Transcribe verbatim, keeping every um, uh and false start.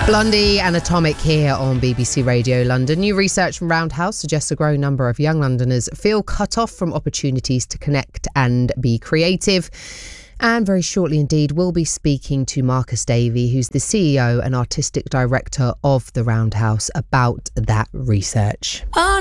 Blondie and Atomic here on B B C Radio London. New research from Roundhouse suggests a growing number of young Londoners feel cut off from opportunities to connect and be creative. And very shortly indeed, we'll be speaking to Marcus Davey, who's the C E O and artistic director of the Roundhouse, about that research. On